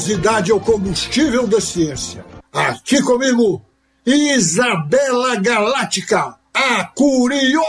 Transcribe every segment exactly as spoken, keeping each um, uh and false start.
Curiosidade é o combustível da ciência. Aqui comigo, Isabela Galáctica, a curiosa!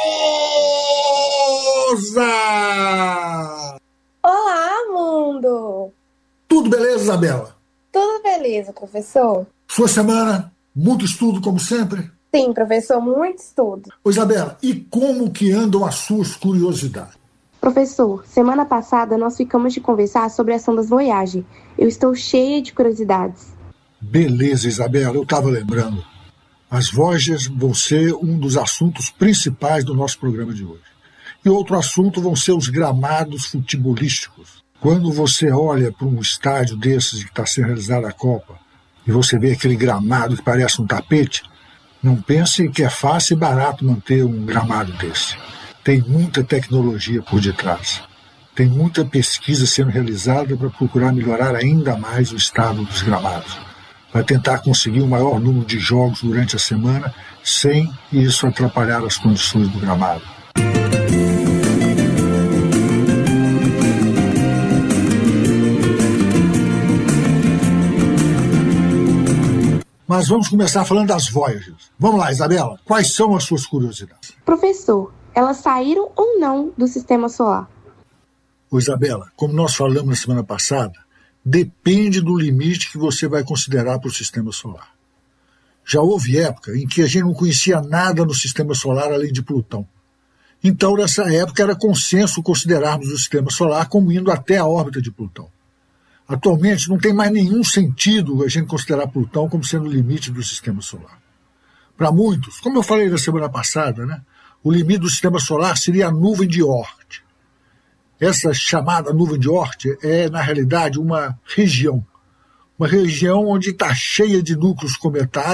Olá, mundo! Tudo beleza, Isabela? Tudo beleza, professor? Sua semana, muito estudo como sempre? Sim, professor, muito estudo. Ô, Isabela, e como que andam as suas curiosidades? Professor, semana passada nós ficamos de conversar sobre as sondas Voyager. Eu estou cheia de curiosidades. Beleza, Isabela, eu estava lembrando. As Voyagers vão ser um dos assuntos principais do nosso programa de hoje. E outro assunto vão ser os gramados futebolísticos. Quando você olha para um estádio desses que está sendo realizada a Copa, e você vê aquele gramado que parece um tapete, não pense que é fácil e barato manter um gramado desse. Tem muita tecnologia por detrás. Tem muita pesquisa sendo realizada para procurar melhorar ainda mais o estado dos gramados. Para tentar conseguir o maior número de jogos durante a semana, sem isso atrapalhar as condições do gramado. Mas vamos começar falando das Voyagers. Vamos lá, Isabela, quais são as suas curiosidades? Professor, elas saíram ou não do Sistema Solar? Ô, Isabela, como nós falamos na semana passada, depende do limite que você vai considerar para o Sistema Solar. Já houve época em que a gente não conhecia nada no Sistema Solar além de Plutão. Então, nessa época, era consenso considerarmos o Sistema Solar como indo até a órbita de Plutão. Atualmente, não tem mais nenhum sentido a gente considerar Plutão como sendo o limite do Sistema Solar. Para muitos, como eu falei na semana passada, né, o limite do Sistema Solar seria a nuvem de Oort. Essa chamada nuvem de Oort é, na realidade, uma região. Uma região onde está cheia de núcleos cometários